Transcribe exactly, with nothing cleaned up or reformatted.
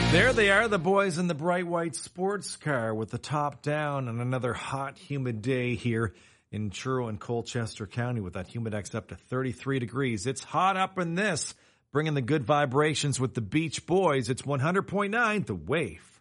There they are, the boys in the bright white sports car with the top down on another hot, humid day here in Truro and Colchester County with that humidex up to thirty-tee degrees. It's hot up in this, bringing the good vibrations with the Beach Boys. It's one hundred point nine The Wave.